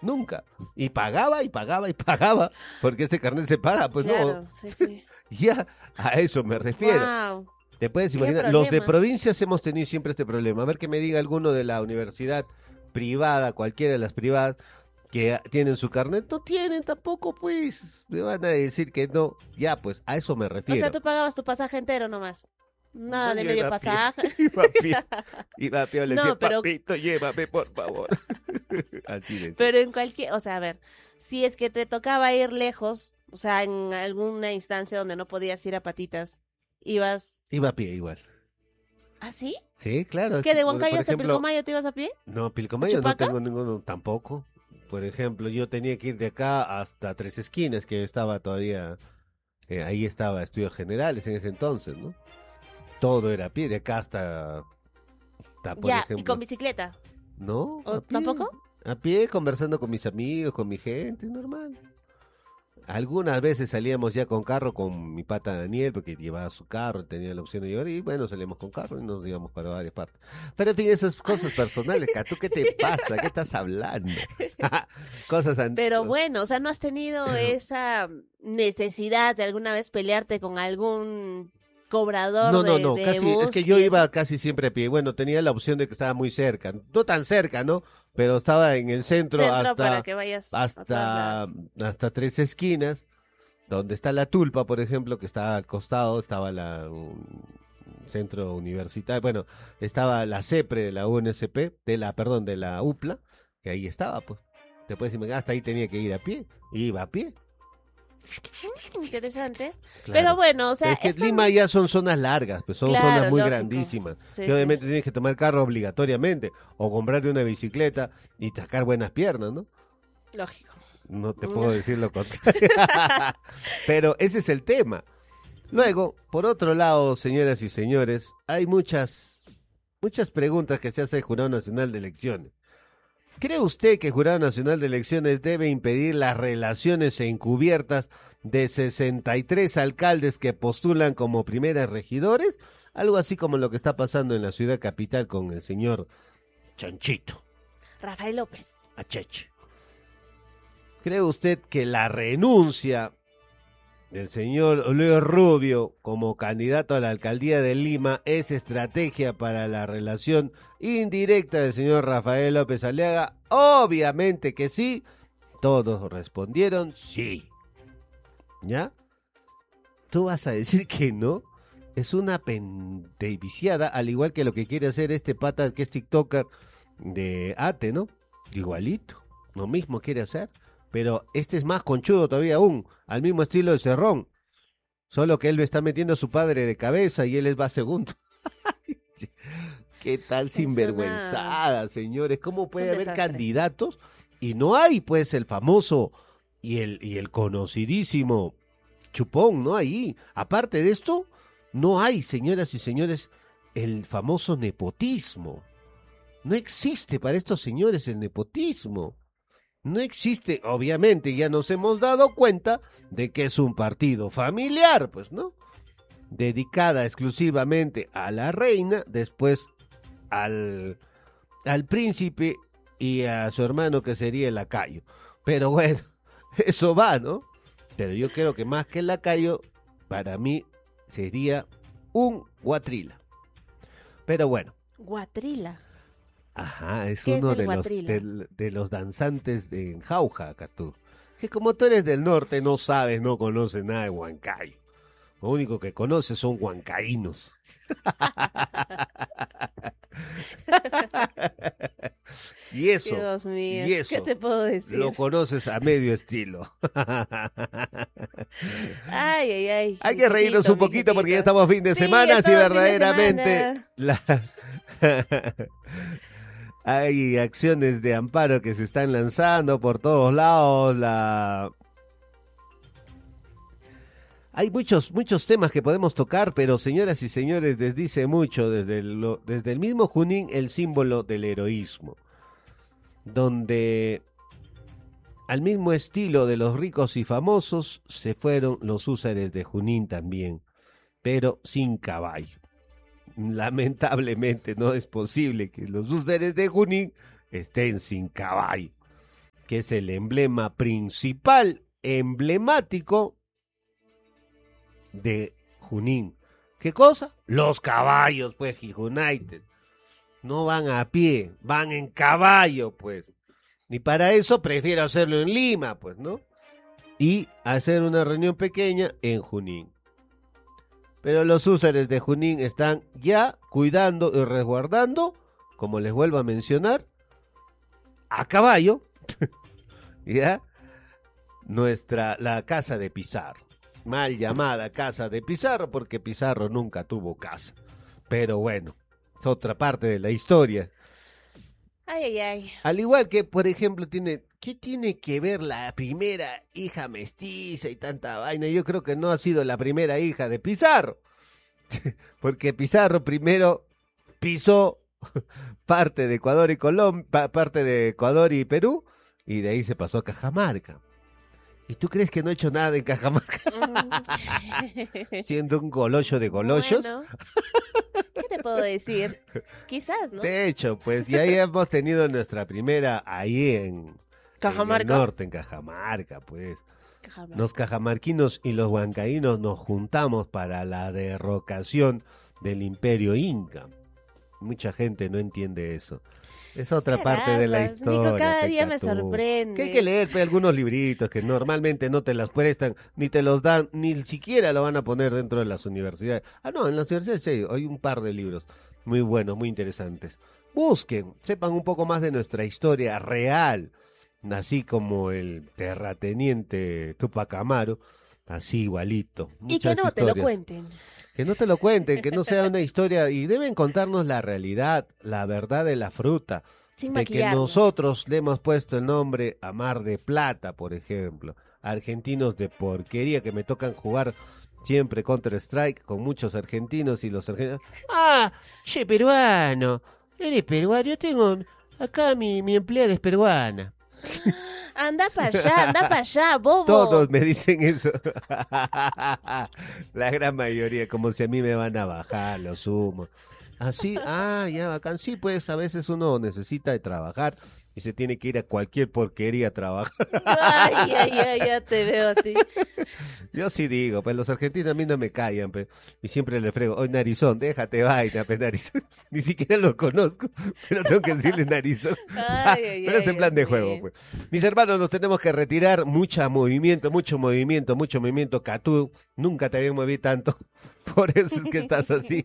nunca. Y pagaba, y pagaba, y pagaba, porque ese carnet se paga, pues Claro, no. sí. Ya, a eso me refiero. Wow. Te puedes Qué imaginar, los de problema. provincias hemos tenido siempre este problema. A ver que me diga alguno de la universidad privada, cualquiera de las privadas, que tienen su carnet. No tienen tampoco, pues. Me van a decir que no. Ya, pues, a eso me O refiero. sea, tú pagabas tu pasaje entero nomás. Nada No, de yo medio iba a pie, pasaje. Iba a pie, iba a pie, le No, decía, pero- papito, llévame, por favor. Así decía. Pero en cualquier, o sea, a ver, si es que te tocaba ir lejos, o sea, en alguna instancia donde no podías ir a patitas, ibas, Iba a pie igual. ¿ah, sí? Sí, claro. Es ¿Qué, que, de Huancayo hasta ejemplo, Pilcomayo te ibas a pie? no, Pilcomayo no Chupaca? tengo ninguno tampoco. Por ejemplo, yo tenía que ir de acá hasta Tres Esquinas, que estaba todavía, ahí estaba Estudios Generales en ese entonces, ¿no? Todo era a pie, de acá hasta por Ya, y ejemplo. con bicicleta. No, ¿O a pie. tampoco? A pie, conversando con mis amigos, con mi gente, normal. Algunas veces salíamos ya con carro con mi pata Daniel, porque llevaba su carro, tenía la opción de llevar, y bueno, salíamos con carro y nos íbamos para varias partes. Pero en fin, esas cosas personales, ¿tú qué te pasa? ¿Qué estás hablando? Cosas Pero bueno, o sea, ¿no has tenido esa necesidad de alguna vez pelearte con algún cobrador No, no, de, no, de casi, es bus que yo y iba eso? casi siempre a pie. Bueno, tenía la opción de que estaba muy cerca, no tan cerca, ¿no? Pero estaba en el centro Centro para que vayas a todos hasta, lados. hasta Tres Esquinas, donde está la Tulpa, por ejemplo, que está al costado, estaba centro universitario, bueno, estaba la CEPRE de la UNSP, perdón, de la UPLA, que ahí estaba, pues. Te puedes imaginar, hasta ahí tenía que ir a pie, iba a pie. Interesante. Claro. Pero bueno, o sea, Es que esta- Lima ya son zonas largas, pues son Claro, zonas muy lógico. grandísimas. Sí, Que obviamente tienes que tomar carro obligatoriamente o comprarte una bicicleta y sacar buenas piernas, ¿no? lógico. No te puedo decir lo contrario. Pero ese es el tema. Luego, por otro lado, señoras y señores, hay muchas preguntas que se hace el Jurado Nacional de Elecciones. ¿Cree usted que el Jurado Nacional de Elecciones debe impedir las relaciones encubiertas de 63 alcaldes que postulan como primeros regidores? Algo así como lo que está pasando en la ciudad capital con el señor Chanchito Rafael López. Acheche. ¿Cree usted que la renuncia del señor Luis Rubio como candidato a la alcaldía de Lima es estrategia para la relación indirecta del señor Rafael López Aliaga? Obviamente que sí. Todos respondieron sí. ¿Ya? ¿Tú vas a decir que no? Es una pendeviciada, al igual que lo que quiere hacer este pata que es TikToker de Ate, ¿no? Igualito. Lo mismo quiere hacer. Pero este es más conchudo todavía aún, al mismo estilo de Cerrón. Solo que él lo está metiendo a su padre de cabeza y él va segundo. ¿Qué tal sinvergüenzada, señores? ¿Cómo puede un haber desastre. candidatos y no hay, pues, el famoso y el conocidísimo Chupón, ¿no? Ahí. Aparte de esto, no hay, señoras y señores, el famoso nepotismo. No existe para estos señores el nepotismo. No existe, obviamente, ya nos hemos dado cuenta de que es un partido familiar, pues, ¿no? Dedicada exclusivamente a la reina, después al príncipe y a su hermano que sería el lacayo. Pero bueno, eso va, ¿no? Pero yo creo que más que el lacayo, para mí sería un guatrila. Pero bueno. Guatrila. Ajá, es ¿Qué es uno el de los, guatrila? de los danzantes de Jauja, acá tú. Que como tú eres del norte, no sabes, no conoces nada de Huancayo. Lo único que conoces son huancaínos. Y eso, Dios mío, y eso, ¿qué te puedo decir? lo conoces a medio estilo. Ay, ay, ay. Hay que reírnos un mi poquito porque ya jefito. estamos fin de Sí, semana, si estamos fin de verdaderamente semana. hay acciones de amparo que se están lanzando por todos lados. Hay muchos temas que podemos tocar, pero señoras y señores, les dice mucho desde el mismo Junín el símbolo del heroísmo, donde al mismo estilo de los ricos y famosos se fueron los húsares de Junín también, pero sin caballo. Lamentablemente no es posible que los húsares de Junín estén sin caballo. que es el emblema principal, emblemático de Junín. ¿Qué cosa? Los caballos, pues, United. No van a pie, van en caballo, pues. Y para eso prefiero hacerlo en Lima, pues, ¿no? Y hacer una reunión pequeña en Junín. Pero los húsares de Junín están ya cuidando y resguardando, como les vuelvo a mencionar, a caballo, ¿ya? La casa de Pizarro. Mal llamada casa de Pizarro, porque Pizarro nunca tuvo casa. Pero bueno, es otra parte de la historia. Ay, ay, ay. Al igual que, por ejemplo, ¿qué tiene que ver la primera hija mestiza y tanta vaina? Yo creo que no ha sido la primera hija de Pizarro. Porque Pizarro primero pisó parte de Ecuador y parte de Ecuador y Perú, y de ahí se pasó a Cajamarca. ¿Y tú crees que no he hecho nada en Cajamarca? Siendo un golollo de golollos. Bueno, ¿qué te puedo decir? Quizás, ¿no? De hecho, pues, y ahí hemos tenido nuestra primera ahí en Cajamarca. En el norte, en Cajamarca, pues. Cajamarca. Los cajamarquinos y los huancaínos nos juntamos para la derrocación del Imperio Inca. Mucha gente no entiende eso. Es otra parte de la Carambas, historia. Nico, cada día me Pecatú. sorprende. Que hay que leer algunos libritos que normalmente no te las prestan, ni te los dan, ni siquiera lo van a poner dentro de las universidades. Ah, no, en las universidades sí, hay un par de libros muy buenos, muy interesantes. Busquen, sepan un poco más de nuestra historia real, así como el terrateniente Tupac Amaru, así igualito. Y que no Muchas te lo historias. cuenten. Que no te lo cuenten, que no sea una historia, y deben contarnos la realidad, la verdad de la fruta, Sin de que maquillarnos. nosotros le hemos puesto el nombre a Mar de Plata, por ejemplo, argentinos de porquería que me tocan jugar siempre Counter-Strike con muchos argentinos y los argentinos, che, peruano, eres peruano, yo tengo, acá mi empleada es peruana. Anda para allá, bobo. Todos me dicen eso. La gran mayoría, como si a mí me van a bajar los humos. Así, ya bacán. Sí, pues a veces uno necesita de trabajar y se tiene que ir a cualquier porquería a trabajar. Ay, ay, ay, ya te veo a ti. Yo sí digo, pues los argentinos a mí no me callan, pues. Y siempre le frego, oye, narizón, déjate vaina, pues narizón. Ni siquiera lo conozco, pero tengo que decirle narizón. Ay, ay, Pero es en ay, plan de Dios juego, mío. pues. Mis hermanos, nos tenemos que retirar. Mucho movimiento. Catú, nunca te había movido tanto. Por eso es que estás así.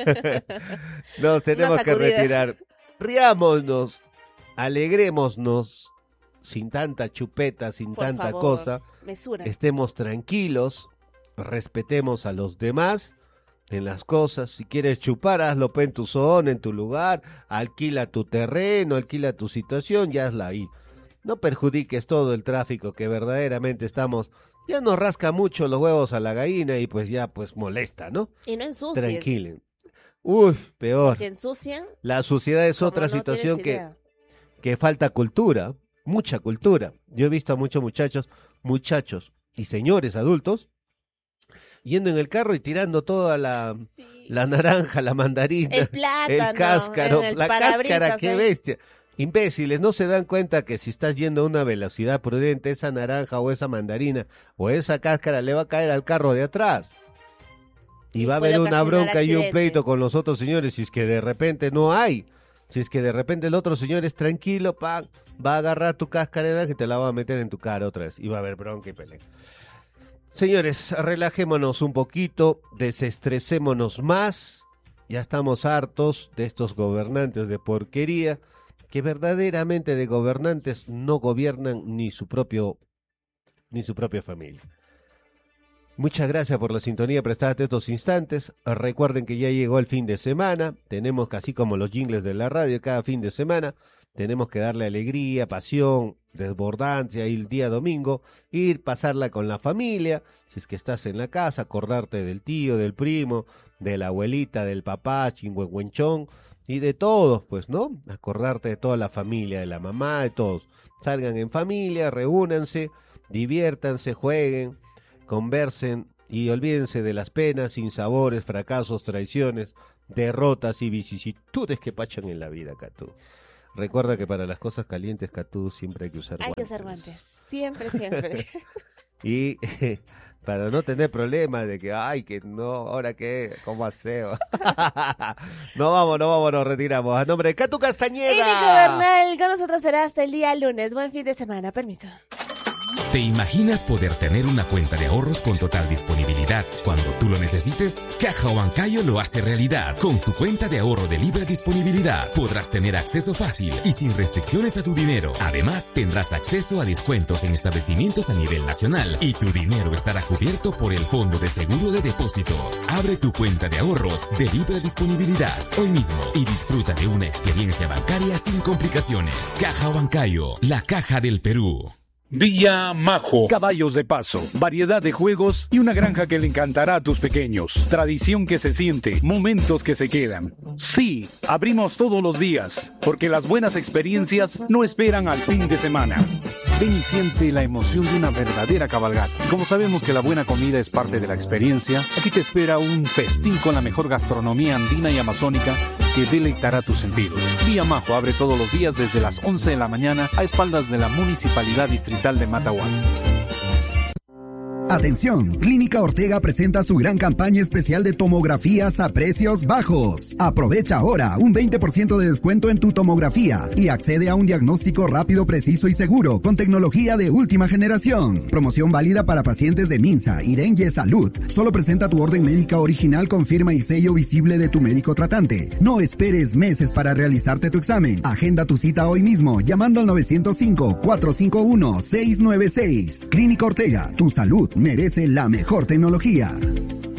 Nos tenemos Una que sacudida. retirar. Riámonos, alegrémonos, sin tanta chupeta, sin Por tanta favor, cosa. mesura. Estemos tranquilos, respetemos a los demás en las cosas. Si quieres chupar, hazlo pues, en tu zona, en tu lugar, alquila tu terreno, alquila tu situación y hazla ahí. No perjudiques todo el tráfico que verdaderamente estamos, ya nos rasca mucho los huevos a la gallina y pues ya pues molesta, ¿no? Y no ensucies. Tranquilen. Uy, peor. Porque ensucian. La suciedad es como otra no situación tienes idea. que falta cultura, mucha cultura. Yo he visto a muchos muchachos y señores adultos yendo en el carro y tirando toda la Sí. naranja, la mandarina, El plátano, el cáscaro, en el la parabrisas cáscara, qué ahí. bestia. Imbéciles, no se dan cuenta que si estás yendo a una velocidad prudente, esa naranja o esa mandarina o esa cáscara le va a caer al carro de atrás. Y va a puede haber una ocasionar bronca y un accidentes. pleito con los otros señores si es que de repente no hay. Si es que de repente el otro señor es tranquilo, va a agarrar tu cáscara y te la va a meter en tu cara otra vez. Y va a haber bronca y pelea. Señores, relajémonos un poquito, desestresémonos más. Ya estamos hartos de estos gobernantes de porquería que verdaderamente de gobernantes no gobiernan ni su propia familia. Muchas gracias por la sintonía prestada hasta estos instantes. Recuerden que ya llegó el fin de semana. Tenemos casi como los jingles de la radio cada fin de semana. Tenemos que darle alegría, pasión, desbordancia y el día domingo ir, pasarla con la familia. Si es que estás en la casa, acordarte del tío, del primo, de la abuelita, del papá, chingüengüenchón y de todos, pues, ¿no? Acordarte de toda la familia, de la mamá, de todos. Salgan en familia, reúnanse, diviértanse, jueguen, conversen y olvídense de las penas, sinsabores, fracasos, traiciones, derrotas y vicisitudes que pachan en la vida, Catú. Recuerda que para las cosas calientes, Catú, siempre hay que usar guantes. Hay que usar guantes, siempre, siempre. Y para no tener problemas de que, ay, que no, ahora qué, ¿cómo hacemos? Nos retiramos. A nombre de Catú Castañeda. Y Nico Bernal, con nosotros será hasta el día lunes. Buen fin de semana, permiso. ¿Te imaginas poder tener una cuenta de ahorros con total disponibilidad cuando tú lo necesites? Caja Huancayo lo hace realidad. Con su cuenta de ahorro de libre disponibilidad podrás tener acceso fácil y sin restricciones a tu dinero. Además, tendrás acceso a descuentos en establecimientos a nivel nacional y tu dinero estará cubierto por el Fondo de Seguro de Depósitos. Abre tu cuenta de ahorros de libre disponibilidad hoy mismo y disfruta de una experiencia bancaria sin complicaciones. Caja Huancayo, la caja del Perú. Villa Majo. Caballos de paso, variedad de juegos y una granja que le encantará a tus pequeños. Tradición que se siente, momentos que se quedan. Sí, abrimos todos los días, porque las buenas experiencias no esperan al fin de semana. Ven y siente la emoción de una verdadera cabalgata. Y como sabemos que la buena comida es parte de la experiencia, aquí te espera un festín con la mejor gastronomía andina y amazónica que deleitará tus sentidos. Villa Majo abre todos los días desde las 11 de la mañana a espaldas de la Municipalidad Distrital de Matahuasi. Atención, Clínica Ortega presenta su gran campaña especial de tomografías a precios bajos. Aprovecha ahora un 20% de descuento en tu tomografía y accede a un diagnóstico rápido, preciso y seguro con tecnología de última generación. Promoción válida para pacientes de Minsa, Irenye Salud. Solo presenta tu orden médica original con firma y sello visible de tu médico tratante. No esperes meses para realizarte tu examen. Agenda tu cita hoy mismo llamando al 905-451-696. Clínica Ortega, tu salud merece la mejor tecnología.